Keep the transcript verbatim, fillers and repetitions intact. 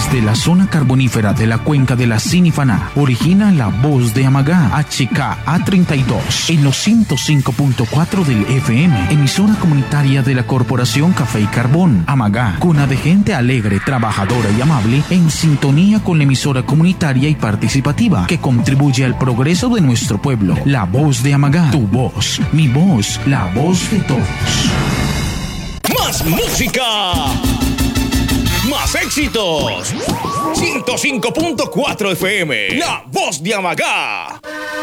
Desde la zona carbonífera de la cuenca de la Sinifaná, origina la voz de Amagá, H K A treinta y dos, en los ciento cinco punto cuatro del F M, emisora comunitaria de la Corporación Café y Carbón. Amagá, cuna de gente alegre, trabajadora y amable, en sintonía con la emisora comunitaria y participativa que contribuye al progreso de nuestro pueblo. La voz de Amagá, tu voz, mi voz, la voz de todos. ¡Más música! ¡Más éxitos! ciento cinco punto cuatro F M, La Voz de Amagá.